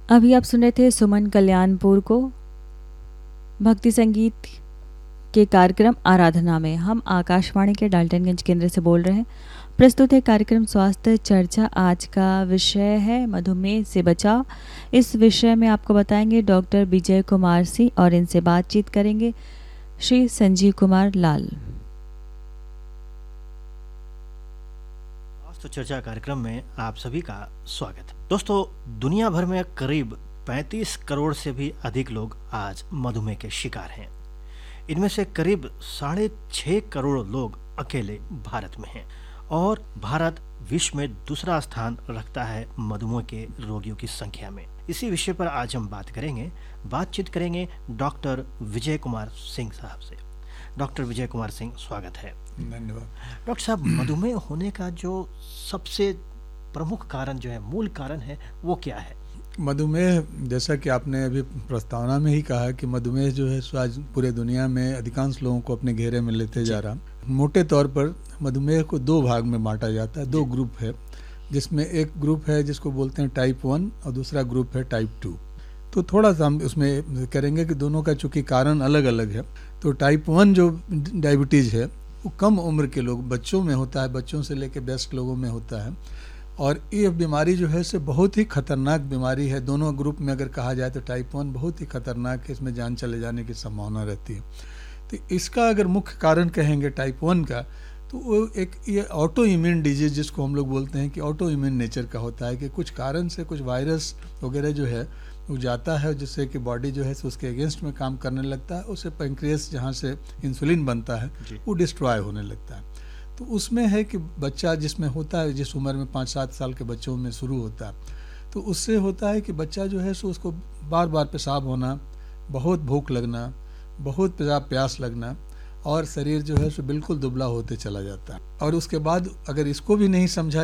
अभी आप सुन रहे थे सुमन कल्याणपुर को भक्ति संगीत के कार्यक्रम आराधना में। हम आकाशवाणी के डाल्टनगंज केंद्र से बोल रहे हैं। प्रस्तुत है कार्यक्रम स्वास्थ्य चर्चा। आज का विषय है मधुमेह से बचाव। इस विषय में आपको बताएंगे डॉक्टर विजय कुमार सिंह और इनसे बातचीत करेंगे श्री संजीव कुमार लाल। स्वास्थ्य चर्चा कार्यक्रम में आप सभी का स्वागत है। दोस्तों, दुनिया भर में करीब 35 करोड़ से भी अधिक लोग आज मधुमेह के शिकार हैं। इनमें से करीब 6.5 करोड़ लोग अकेले भारत में हैं और भारत विश्व में दूसरा स्थान रखता है मधुमेह के रोगियों की संख्या में। इसी विषय पर आज हम बातचीत करेंगे डॉक्टर विजय कुमार सिंह साहब से। डॉक्टर विजय कुमार सिंह, स्वागत है। धन्यवाद। डॉक्टर साहब, मधुमेह होने का जो सबसे प्रमुख कारण जो है, मूल कारण है, वो क्या है? मधुमेह, जैसा कि आपने अभी प्रस्तावना में ही कहा कि मधुमेह जो है सो आज पूरे दुनिया में अधिकांश लोगों को अपने घेरे में लेते जा रहा। मोटे तौर पर मधुमेह को 2 भाग में बांटा जाता है। 2 ग्रुप है, जिसमें एक ग्रुप है जिसको बोलते हैं टाइप 1 और दूसरा ग्रुप है टाइप 2। तो थोड़ा सा हम उसमें करेंगे कि दोनों का चूँकि कारण अलग अलग है। तो टाइप 1 जो डायबिटीज़ है वो कम उम्र के लोग, बच्चों में होता है, बच्चों से लेकर वयस्क लोगों में होता है। और ये बीमारी जो है से बहुत ही खतरनाक बीमारी है। दोनों ग्रुप में अगर कहा जाए तो टाइप 1 बहुत ही खतरनाक है, इसमें जान चले जाने की संभावना रहती है। तो इसका अगर मुख्य कारण कहेंगे टाइप 1 का, तो वो एक ये ऑटो इम्यून डिजीज जिसको हम लोग बोलते हैं कि ऑटो इम्यून नेचर का होता है कि कुछ कारण से कुछ वायरस वगैरह जो है वो जाता है, जिससे कि बॉडी जो है सो उसके अगेंस्ट में काम करने लगता है। उससे पैंक्रियास जहाँ से इंसुलिन बनता है वो डिस्ट्रॉय होने लगता है। तो उसमें है कि बच्चा जिसमें होता है, जिस उम्र में 5-7 साल के बच्चों में शुरू होता है, तो उससे होता है कि बच्चा जो है सो उसको बार बार पेशाब होना, बहुत भूख लगना, बहुत प्यास लगना और शरीर जो है सो बिल्कुल दुबला होते चला जाता है। और उसके बाद अगर इसको भी नहीं समझा